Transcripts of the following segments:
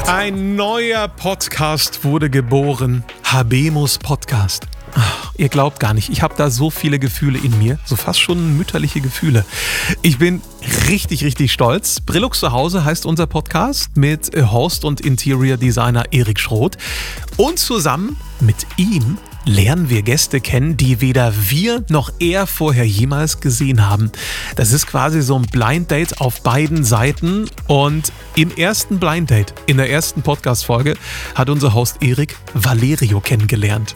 Ein neuer Podcast wurde geboren. Habemus Podcast. Ach, ihr glaubt gar nicht, ich habe da so viele Gefühle in mir, so fast schon mütterliche Gefühle. Ich bin richtig stolz. Brillux zu Hause heißt unser Podcast mit Host und Interior Designer Erik Schroth. Und zusammen mit ihm lernen wir Gäste kennen, die weder wir noch er vorher jemals gesehen haben. Das ist quasi so ein Blind Date auf beiden Seiten. Und im ersten Blind Date, in der ersten Podcast-Folge, hat unser Host Erik Valerio kennengelernt.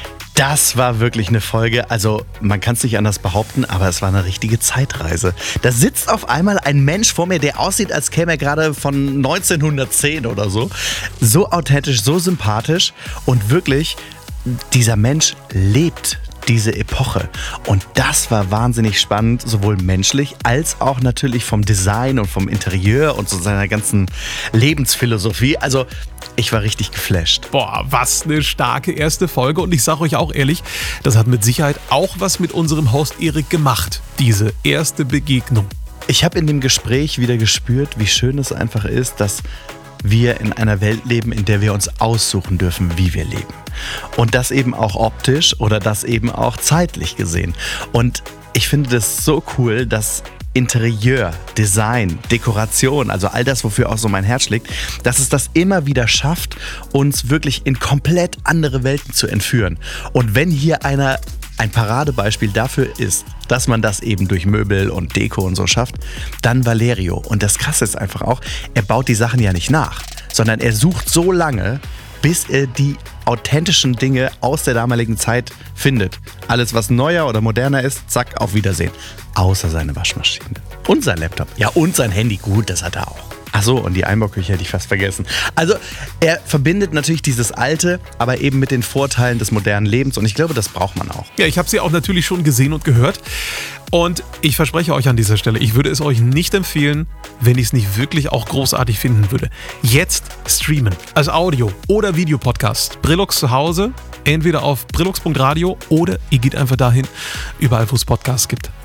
Das war wirklich eine Folge, also man kann es nicht anders behaupten, aber es war eine richtige Zeitreise. Da sitzt auf einmal ein Mensch vor mir, der aussieht, als käme er gerade von 1910 oder so. So authentisch, so sympathisch und wirklich, dieser Mensch lebt diese Epoche. Und das war wahnsinnig spannend, sowohl menschlich als auch natürlich vom Design und vom Interieur und so seiner ganzen Lebensphilosophie. Also ich war richtig geflasht. Boah, was eine starke erste Folge. Und ich sage euch auch ehrlich, das hat mit Sicherheit auch was mit unserem Host Erik gemacht, diese erste Begegnung. Ich habe in dem Gespräch wieder gespürt, wie schön es einfach ist, dass wir in einer Welt leben, in der wir uns aussuchen dürfen, wie wir leben. Und das eben auch optisch oder das eben auch zeitlich gesehen. Und ich finde das so cool, dass Interieur, Design, Dekoration, also all das, wofür auch so mein Herz schlägt, dass es das immer wieder schafft, uns wirklich in komplett andere Welten zu entführen. Und wenn hier einer ein Paradebeispiel dafür ist, dass man das eben durch Möbel und Deko und so schafft, dann Valerio. Und das Krasse ist einfach auch, er baut die Sachen ja nicht nach, sondern er sucht so lange, bis er die authentischen Dinge aus der damaligen Zeit findet. Alles, was neuer oder moderner ist, zack, auf Wiedersehen. Außer seine Waschmaschine. Und sein Laptop. Ja, und sein Handy. Gut, das hat er auch. Ach so, und die Einbauküche hätte ich fast vergessen. Also, er verbindet natürlich dieses Alte, aber eben mit den Vorteilen des modernen Lebens. Und ich glaube, das braucht man auch. Ja, ich habe sie auch natürlich schon gesehen und gehört. Und ich verspreche euch an dieser Stelle, ich würde es euch nicht empfehlen, wenn ich es nicht wirklich auch großartig finden würde. Jetzt streamen, als Audio- oder Videopodcast. Brillux zu Hause, entweder auf brillux.radio oder ihr geht einfach dahin, überall wo es Podcasts gibt.